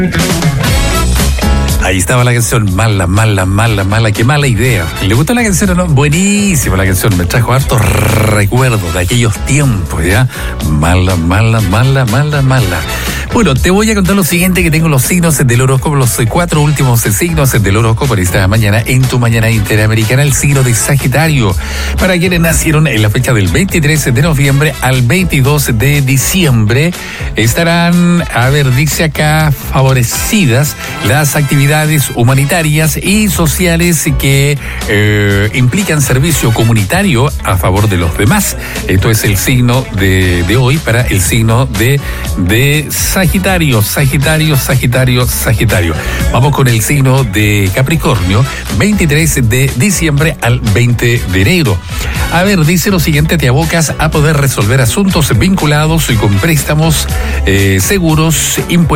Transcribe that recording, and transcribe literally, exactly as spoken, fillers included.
Ahí estaba la canción, mala, mala, mala, mala, qué mala idea. ¿Le gustó la canción o no? Buenísima la canción, me trajo hartos recuerdos de aquellos tiempos, ¿ya? Mala, mala, mala, mala, mala. Bueno, te voy a contar lo siguiente, que tengo los signos del horóscopo, los cuatro últimos signos del horóscopo de esta mañana, en tu mañana interamericana, el signo de Sagitario. Para quienes nacieron en la fecha del veintitrés de noviembre al veintidós de diciembre, estarán, a ver, dice acá, favorecidas las actividades humanitarias y sociales que eh, implican servicio comunitario a favor de los demás. Esto es el signo de, de hoy para el signo de, de Sagitario, Sagitario, Sagitario, Sagitario. Vamos con el signo de Capricornio, veintitrés de diciembre al veinte de enero. A ver, dice lo siguiente, te abocas a poder resolver asuntos vinculados y con préstamos, eh, seguros, impuestos.